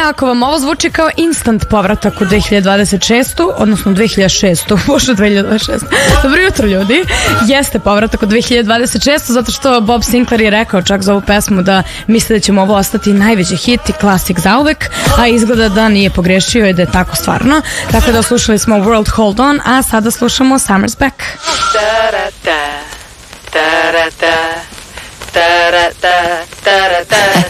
ako vam ovo zvuči kao instant povratak u 2026. odnosno 2006. Bože, 2026. Dobro jutro, ljudi. Jeste povratak u 2026. zato što Bob Sinclair je rekao čak za ovu pesmu da misle da ćemo ovo ostati najveći hit i klasik zauvek, a izgleda da nije pogrešio i da je tako stvarno. Tako da slušali smo World Hold On, a sada slušamo Summer's Back.